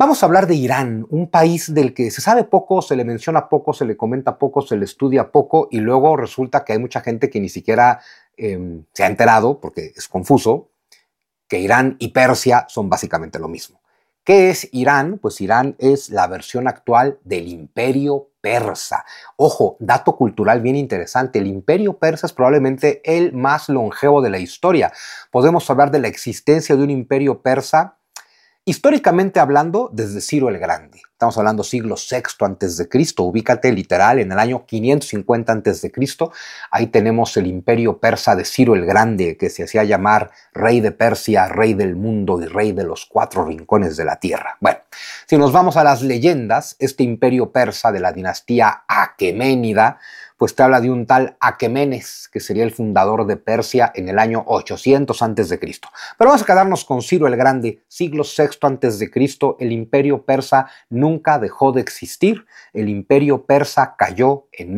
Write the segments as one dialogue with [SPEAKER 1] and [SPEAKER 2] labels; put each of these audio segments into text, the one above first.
[SPEAKER 1] Vamos a hablar de Irán, un país del que se sabe poco, se le menciona poco, se le comenta poco, se le estudia poco y luego resulta que hay mucha gente que ni siquiera se ha enterado, porque es confuso, que Irán y Persia son básicamente lo mismo. ¿Qué es Irán? Pues Irán es la versión actual del Imperio Persa. Ojo, dato cultural bien interesante, el Imperio Persa es probablemente el más longevo de la historia. Podemos hablar de la existencia de un Imperio Persa históricamente hablando, desde Ciro el Grande. Estamos hablando siglo VI antes de Cristo. Ubícate literal en el año 550 antes de Cristo. Ahí tenemos el imperio persa de Ciro el Grande, que se hacía llamar rey de Persia, rey del mundo y rey de los cuatro rincones de la tierra. Bueno, si nos vamos a las leyendas, este imperio persa de la dinastía aqueménida, pues te habla de un tal Aquemenes, que sería el fundador de Persia en el año 800 a.C. Pero vamos a quedarnos con Ciro el Grande, siglo VI a.C. El imperio persa nunca dejó de existir. El imperio persa cayó en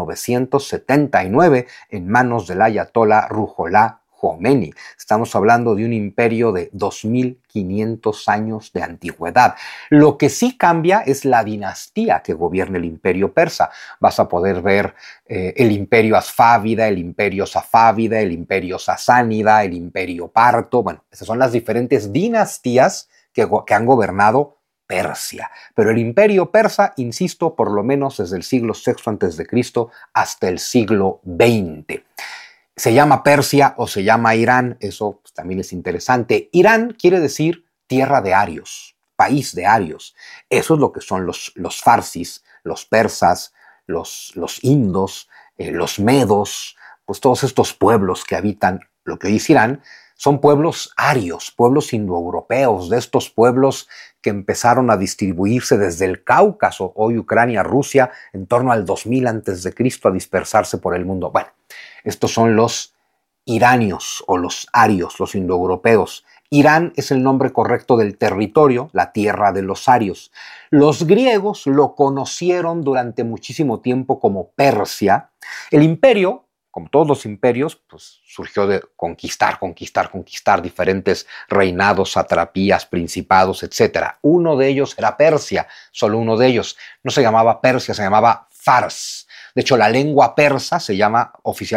[SPEAKER 1] 1979 en manos del ayatolá Ruhollah Khomeini. Estamos hablando de un imperio de 2500 años de antigüedad. Lo que sí cambia es la dinastía que gobierna el imperio persa. Vas a poder ver el imperio asfávida, el imperio safávida, el imperio sasánida, el imperio parto. Bueno, esas son las diferentes dinastías que han gobernado Persia. Pero el imperio persa, insisto, por lo menos desde el siglo VI a.C. hasta el siglo XX. Se llama Persia o se llama Irán, eso pues, también es interesante. Irán quiere decir tierra de arios, país de arios. Eso es lo que son los farsis, los persas, los indos, los medos, pues todos estos pueblos que habitan lo que hoy es Irán, son pueblos arios, pueblos indoeuropeos, de estos pueblos que empezaron a distribuirse desde el Cáucaso, hoy Ucrania, Rusia, en torno al 2000 a.C., a dispersarse por el mundo. Bueno, estos son los iranios o los arios, los indoeuropeos. Irán es el nombre correcto del territorio, la tierra de los arios. Los griegos lo conocieron durante muchísimo tiempo como Persia. El imperio, como todos los imperios, pues surgió de conquistar diferentes reinados, satrapías, principados, etc. Uno de ellos era Persia, solo uno de ellos. No se llamaba Persia, se llamaba Fars. De hecho, la lengua persa se llama oficialmente